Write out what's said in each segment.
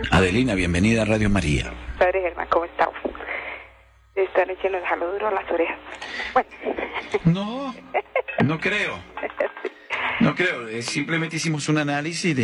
Adelina, bienvenida a Radio María. Padre Germán, ¿cómo está? Esta noche nos jaló duro las orejas. Bueno. No creo. No creo. Simplemente hicimos un análisis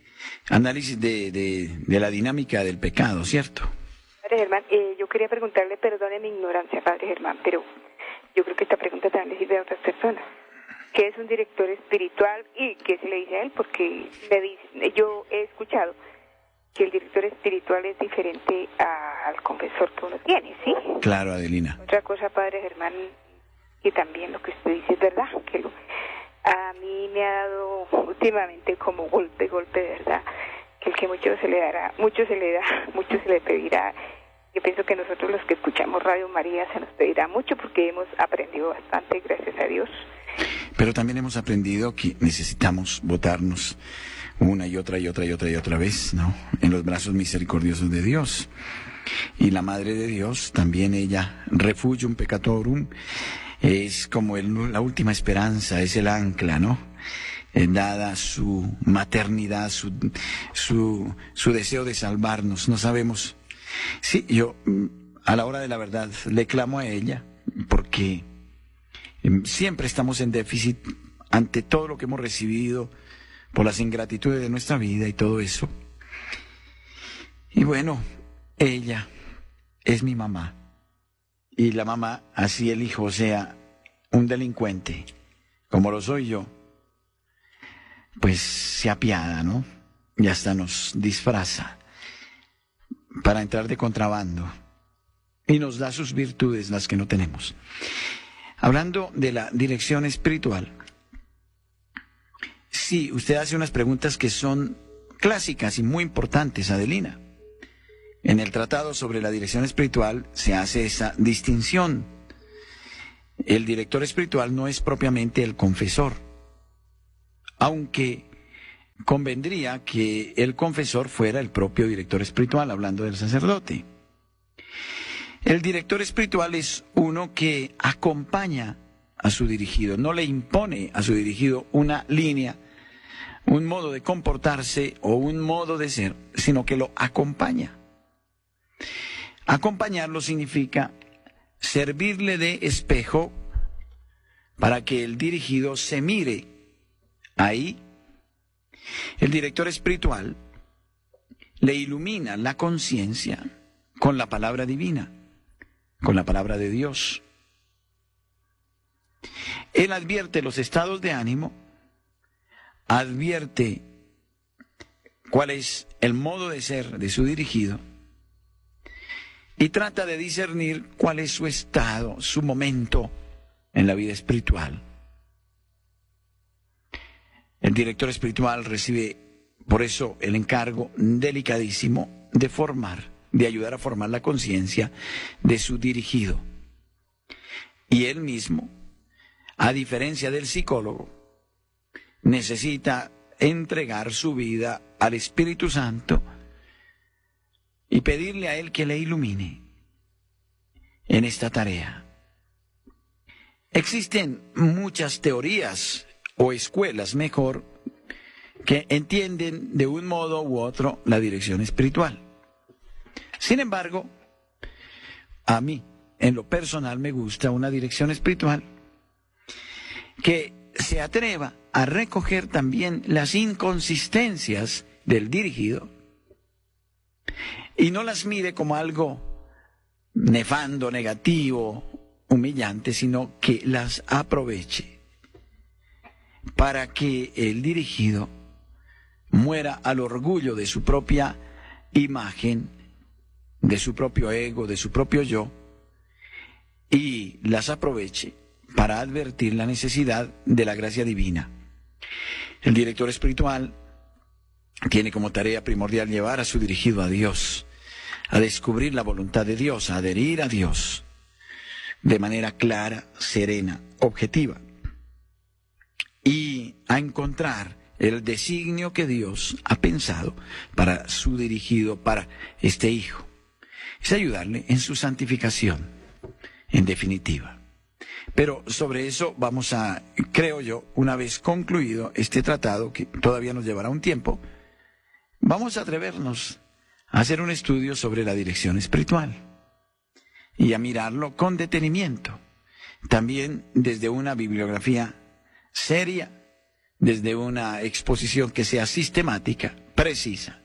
de la dinámica del pecado, ¿cierto? Padre Germán, yo quería preguntarle, perdone mi ignorancia, Padre Germán, pero yo creo que esta pregunta también le sirve a otras personas. ¿Qué es un director espiritual y qué se le dice a él? Porque yo he escuchado que el director espiritual es diferente al confesor que uno tiene, ¿sí? Claro, Adelina. Otra cosa, Padre Germán, y también lo que usted dice es verdad, que a mí me ha dado últimamente como golpe, de verdad, que el que mucho se le dará, mucho se le da, mucho se le pedirá. Yo pienso que nosotros los que escuchamos Radio María se nos pedirá mucho porque hemos aprendido bastante, gracias a Dios. Pero también hemos aprendido que necesitamos botarnos una y otra vez, ¿no? En los brazos misericordiosos de Dios. Y la Madre de Dios, también ella, refugium peccatorum, es como la última esperanza, es el ancla, ¿no? Dada su maternidad, su deseo de salvarnos, no sabemos. Sí, yo a la hora de la verdad le clamo a ella, porque siempre estamos en déficit ante todo lo que hemos recibido por las ingratitudes de nuestra vida y todo eso. Y bueno, ella es mi mamá. Y la mamá, así el hijo sea un delincuente, como lo soy yo, pues se apiada, ¿no? Y hasta nos disfraza para entrar de contrabando. Y nos da sus virtudes, las que no tenemos. Hablando de la dirección espiritual, sí, usted hace unas preguntas que son clásicas y muy importantes, Adelina. En el tratado sobre la dirección espiritual se hace esa distinción. El director espiritual no es propiamente el confesor, aunque convendría que el confesor fuera el propio director espiritual, hablando del sacerdote. El director espiritual es uno que acompaña a su dirigido, no le impone a su dirigido una línea, un modo de comportarse o un modo de ser, sino que lo acompaña. Acompañarlo significa servirle de espejo para que el dirigido se mire ahí. El director espiritual le ilumina la conciencia con la palabra divina, con la palabra de Dios. Él advierte los estados de ánimo, advierte cuál es el modo de ser de su dirigido y trata de discernir cuál es su estado, su momento en la vida espiritual. El director espiritual recibe, por eso, el encargo delicadísimo de ayudar a formar la conciencia de su dirigido. Y él mismo, a diferencia del psicólogo, necesita entregar su vida al Espíritu Santo y pedirle a él que le ilumine en esta tarea. Existen muchas teorías o escuelas, mejor, que entienden de un modo u otro la dirección espiritual. Sin embargo, a mí, en lo personal, me gusta una dirección espiritual que se atreva a recoger también las inconsistencias del dirigido y no las mire como algo nefando, negativo, humillante, sino que las aproveche para que el dirigido muera al orgullo de su propia imagen, de su propio ego, de su propio yo, y las aproveche para advertir la necesidad de la gracia divina. El director espiritual tiene como tarea primordial llevar a su dirigido a Dios, a descubrir la voluntad de Dios, a adherir a Dios de manera clara, serena, objetiva, y a encontrar el designio que Dios ha pensado para su dirigido, para este hijo. Es ayudarle en su santificación, en definitiva. Pero sobre eso vamos a, creo yo, una vez concluido este tratado, que todavía nos llevará un tiempo, vamos a atrevernos a hacer un estudio sobre la dirección espiritual y a mirarlo con detenimiento, también desde una bibliografía seria, desde una exposición que sea sistemática, precisa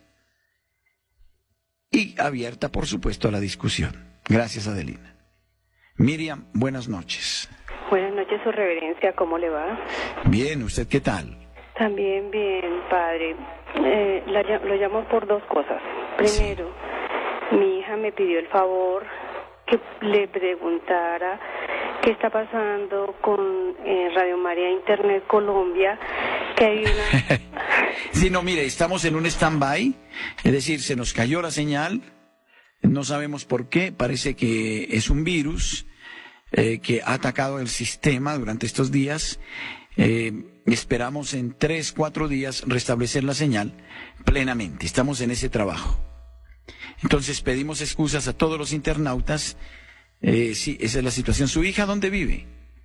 y abierta, por supuesto, a la discusión. Gracias, Adelina. Miriam, buenas noches. Buenas noches, Su Reverencia, ¿cómo le va? Bien, ¿usted qué tal? También bien, padre. Lo llamo por dos cosas. Primero, mi hija me pidió el favor que le preguntara qué está pasando con Radio María Internet Colombia, que hay una... Sí, no, mire, estamos en un stand-by, es decir, se nos cayó la señal, no sabemos por qué, parece que es un virus que ha atacado el sistema durante estos días. Esperamos en 3-4 días restablecer la señal plenamente. Estamos en ese trabajo. Entonces pedimos excusas a todos los internautas. Sí, esa es la situación. ¿Su hija dónde vive?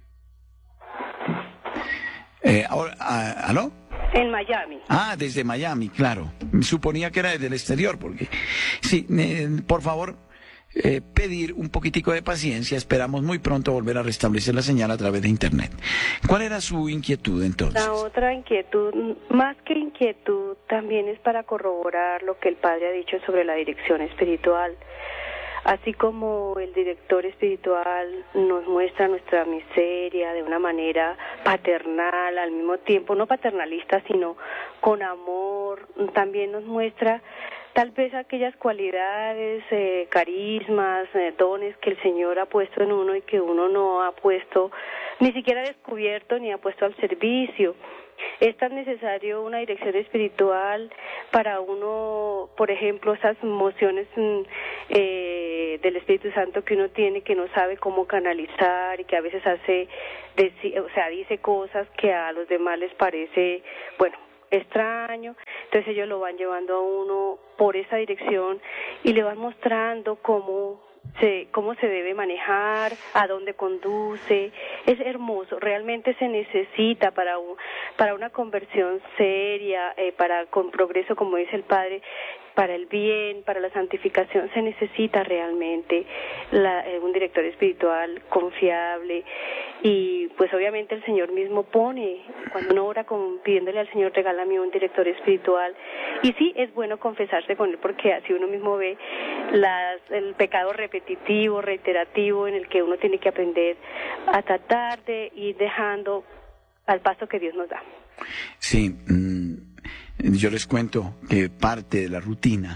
¿Aló? En Miami. Ah, desde Miami, claro. Suponía que era desde el exterior, porque... Sí, por favor... pedir un poquitico de paciencia, esperamos muy pronto volver a restablecer la señal a través de Internet. ¿Cuál era su inquietud entonces? La otra inquietud, más que inquietud, también es para corroborar lo que el Padre ha dicho sobre la dirección espiritual. Así como el director espiritual nos muestra nuestra miseria de una manera paternal, al mismo tiempo no paternalista, sino con amor, también nos muestra tal vez aquellas cualidades, carismas, dones que el Señor ha puesto en uno y que uno no ha puesto, ni siquiera descubierto ni ha puesto al servicio. Es tan necesario una dirección espiritual para uno, por ejemplo, esas emociones del Espíritu Santo que uno tiene, que no sabe cómo canalizar y que a veces dice cosas que a los demás les parece, bueno, extraño. Entonces ellos lo van llevando a uno por esa dirección y le van mostrando cómo se debe manejar, a dónde conduce. Es hermoso, realmente se necesita para una conversión seria, con progreso, como dice el Padre, para el bien, para la santificación, se necesita realmente un director espiritual confiable. Y pues obviamente el Señor mismo pone, cuando uno ora pidiéndole al Señor, regálame un director espiritual. Y sí, es bueno confesarse con él, porque así uno mismo ve el pecado repetitivo, reiterativo, en el que uno tiene que aprender a tratar de ir dejando al paso que Dios nos da. Sí, yo les cuento que parte de la rutina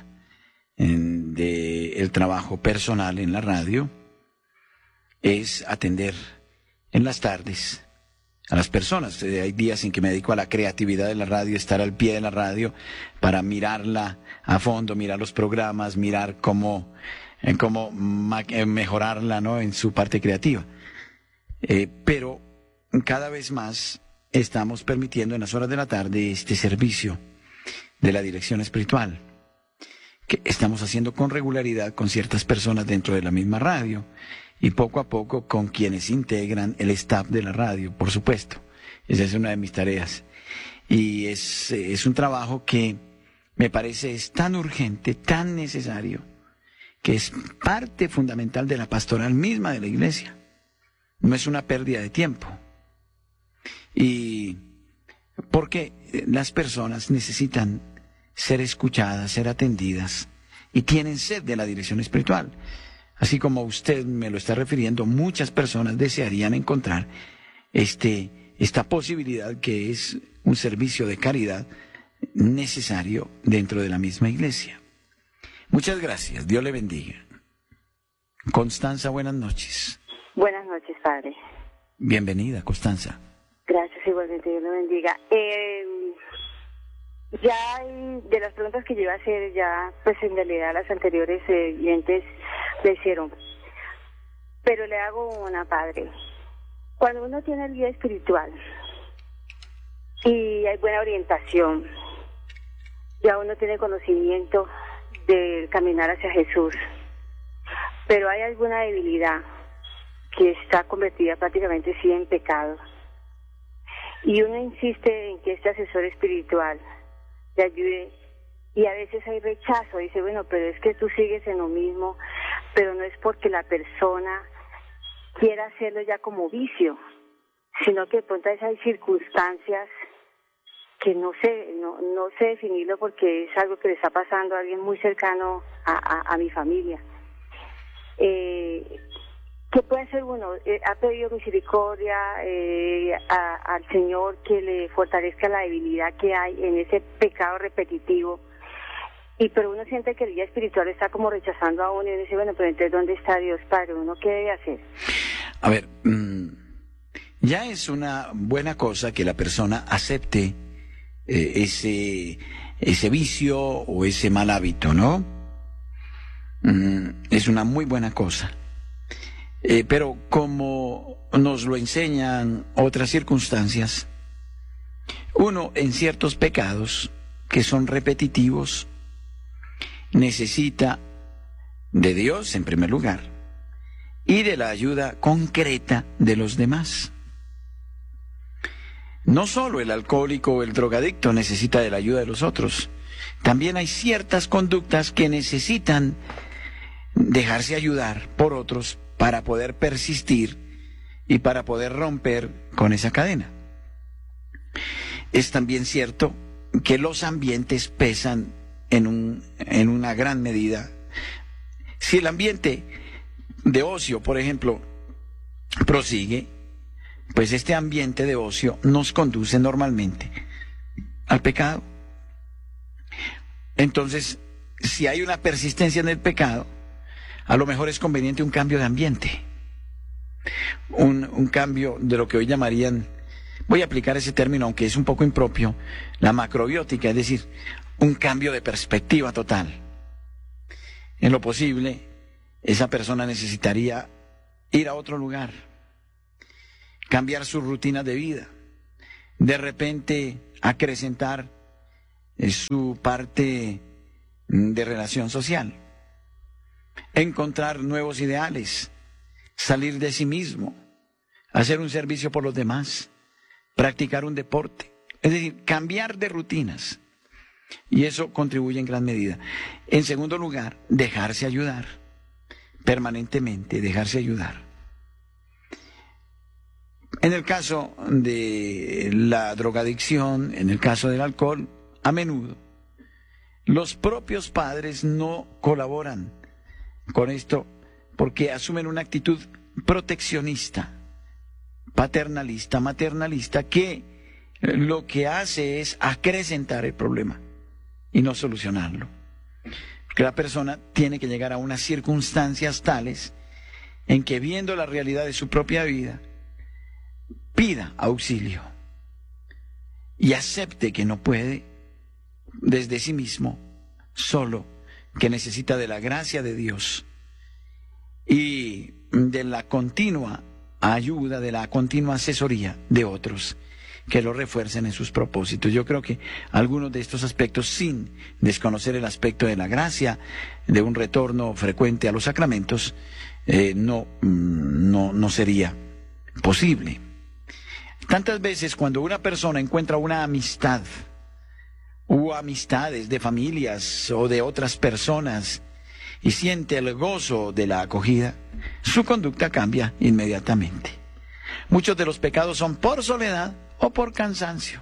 del trabajo personal en la radio es atender en las tardes a las personas. Hay días en que me dedico a la creatividad de la radio, estar al pie de la radio para mirarla a fondo, mirar los programas, mirar cómo mejorarla, ¿no?, en su parte creativa. Pero cada vez más estamos permitiendo en las horas de la tarde este servicio de la dirección espiritual, que estamos haciendo con regularidad con ciertas personas dentro de la misma radio y poco a poco con quienes integran el staff de la radio, por supuesto. Esa es una de mis tareas. Y es un trabajo que me parece es tan urgente, tan necesario, que es parte fundamental de la pastoral misma de la iglesia. No es una pérdida de tiempo. Y porque las personas necesitan ser escuchadas, ser atendidas y tienen sed de la dirección espiritual. Así como usted me lo está refiriendo, muchas personas desearían encontrar esta posibilidad, que es un servicio de caridad necesario dentro de la misma iglesia. Muchas gracias, Dios le bendiga. Constanza, buenas noches. Buenas noches, padre. Bienvenida, Constanza. Gracias, igualmente, Dios lo bendiga. Ya de las preguntas que yo iba a hacer, ya pues en realidad las anteriores oyentes le hicieron. Pero le hago una, padre. Cuando uno tiene el guía espiritual y hay buena orientación, ya uno tiene conocimiento de caminar hacia Jesús, pero hay alguna debilidad que está convertida prácticamente sí en pecado, y uno insiste en que este asesor espiritual le ayude y a veces hay rechazo, dice, bueno, pero es que tú sigues en lo mismo, pero no es porque la persona quiera hacerlo ya como vicio, sino que de pronto hay circunstancias que no sé definirlo porque es algo que le está pasando a alguien muy cercano a mi familia. ¿Qué puede hacer uno? Ha pedido misericordia al Señor que le fortalezca la debilidad que hay en ese pecado repetitivo, pero uno siente que el guía espiritual está como rechazando a uno y uno dice, bueno, pero entonces ¿dónde está Dios Padre? ¿Uno qué debe hacer? A ver, ya es una buena cosa que la persona acepte ese vicio o ese mal hábito, ¿no? Es una muy buena cosa. Pero como nos lo enseñan otras circunstancias, uno en ciertos pecados que son repetitivos necesita de Dios en primer lugar y de la ayuda concreta de los demás. No solo el alcohólico o el drogadicto necesita de la ayuda de los otros, también hay ciertas conductas que necesitan dejarse ayudar por otros para poder persistir y para poder romper con esa cadena. Es también cierto que los ambientes pesan en una gran medida. Si el ambiente de ocio, por ejemplo, prosigue, pues este ambiente de ocio nos conduce normalmente al pecado. Entonces, si hay una persistencia en el pecado, a lo mejor es conveniente un cambio de ambiente, un cambio de lo que hoy llamarían, voy a aplicar ese término aunque es un poco impropio, la macrobiótica, es decir, un cambio de perspectiva total. En lo posible, esa persona necesitaría ir a otro lugar, cambiar su rutina de vida, de repente acrecentar su parte de relación social, encontrar nuevos ideales, salir de sí mismo, hacer un servicio por los demás, practicar un deporte, es decir, cambiar de rutinas. Y eso contribuye en gran medida. En segundo lugar, dejarse ayudar, permanentemente dejarse ayudar. En el caso de la drogadicción, en el caso del alcohol, a menudo los propios padres no colaboran con esto porque asumen una actitud proteccionista, paternalista, maternalista, que lo que hace es acrecentar el problema y no solucionarlo. Porque la persona tiene que llegar a unas circunstancias tales en que, viendo la realidad de su propia vida, pida auxilio y acepte que no puede desde sí mismo solo, que necesita de la gracia de Dios y de la continua ayuda, de la continua asesoría de otros que lo refuercen en sus propósitos. Yo creo que algunos de estos aspectos, sin desconocer el aspecto de la gracia, de un retorno frecuente a los sacramentos, no sería posible. Tantas veces cuando una persona encuentra una amistad o amistades de familias o de otras personas y siente el gozo de la acogida, su conducta cambia inmediatamente. Muchos de los pecados son por soledad o por cansancio.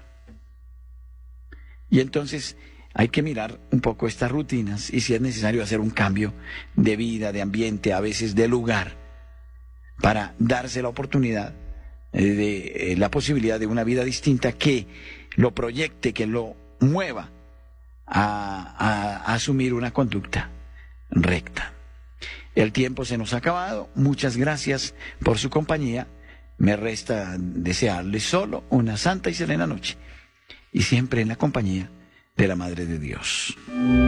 Y entonces hay que mirar un poco estas rutinas y, si es necesario, hacer un cambio de vida, de ambiente, a veces de lugar, para darse la oportunidad de la posibilidad de una vida distinta que lo proyecte, que lo mueva a asumir una conducta recta. El tiempo se nos ha acabado. Muchas gracias por su compañía. Me resta desearles solo una santa y serena noche, y siempre en la compañía de la Madre de Dios.